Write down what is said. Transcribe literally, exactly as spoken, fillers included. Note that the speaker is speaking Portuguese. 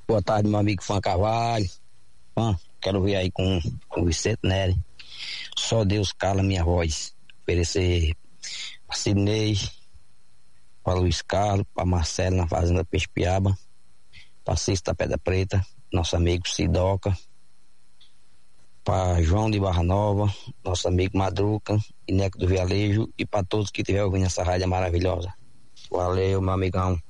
Boa tarde, meu amigo Fã Carvalho. Fã, quero ver aí com, com o Vicente Nery. Só Deus cala minha voz. Oferecer pra Sidney, pra Luiz Carlos, pra Marcelo na Fazenda Peixe-Piaba, pra Cista Pedra Preta, nosso amigo Sidoca, pra João de Barra Nova, nosso amigo Madruca, e Neco do Vialejo, e pra todos que estiverem ouvindo essa rádio maravilhosa. Valeu, meu amigão.